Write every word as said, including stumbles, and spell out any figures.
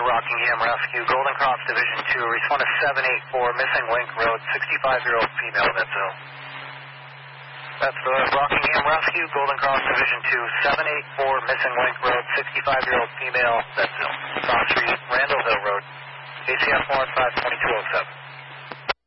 Rockingham Rescue, Golden Cross Division two. Respond to seven eight four, Missing Link Road, sixty-five-year-old female, that's ill. That's the Rockingham Rescue, Golden Cross Division two, seven eight four, Missing Link Road, sixty-five-year-old female, that's ill. Cross Street, Randall Hill Road, A C F one five two two oh seven.